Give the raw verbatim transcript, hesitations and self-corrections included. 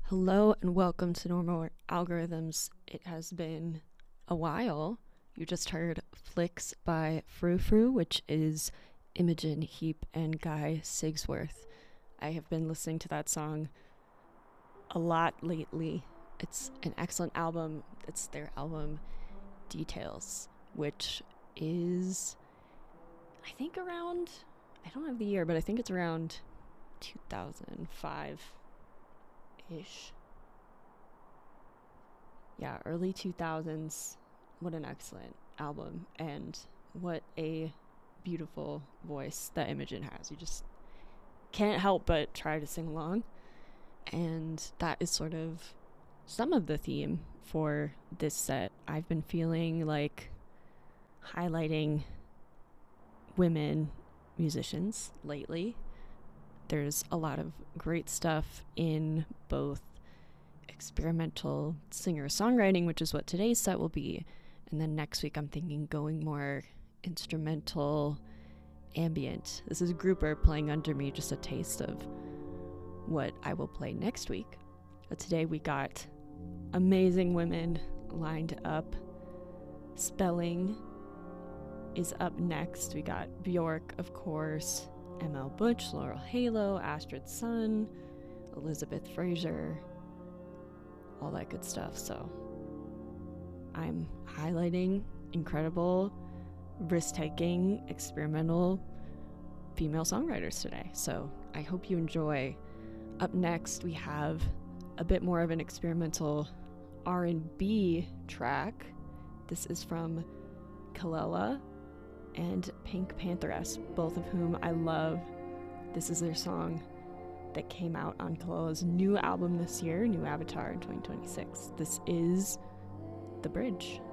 Hello and welcome to Normal Algorithms. It has been a while. You just heard Flicks by Frou Frou, which is Imogen Heap and Guy Sigsworth. I have been listening to that song a lot lately. It's an excellent album. It's their album Details, which is, I think, around, I don't have the year, but I think it's around two thousand five ish. Yeah, early two thousands. What an excellent album, and what a beautiful voice that Imogen has. You just can't help but try to sing along. And that is sort of some of the theme for this set. I've been feeling like highlighting women musicians lately. There's a lot of great stuff in both experimental singer-songwriting, which is what today's set will be, and then next week I'm thinking going more instrumental, ambient. This is Grouper playing under me, just a taste of what I will play next week. But today we got amazing women lined up. Spelling is up next. We got Bjork, of course, M L Butch, Laurel Halo, Astrid Sun, Elizabeth Fraser, all that good stuff. So I'm highlighting incredible, risk-taking, experimental female songwriters today. So I hope you enjoy. Up next, we have a bit more of an experimental R and B track. This is from Kelela and Pink Pantheress, both of whom I love. This is their song that came out on Kelela's new album this year, New Avatar in twenty twenty-six. This is The Bridge.